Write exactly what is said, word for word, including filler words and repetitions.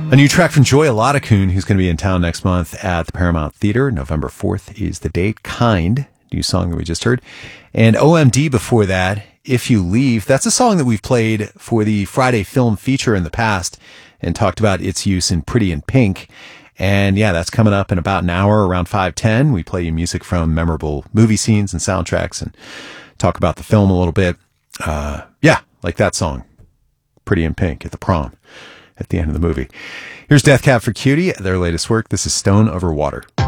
A new track from Joy Aladakun, who's going to be in town next month at the Paramount Theater. November fourth is the date. Kind, new song that we just heard. And O M D before that, If You Leave. That's a song that we've played for the Friday Film Feature in the past and talked about its use in Pretty in Pink. And yeah, that's coming up in about an hour, around five ten. We play you music from memorable movie scenes and soundtracks and talk about the film a little bit. Uh, yeah, like that song, Pretty in Pink at the prom at the end of the movie. Here's Death Cab for Cutie, their latest work. This is Stone Over Water.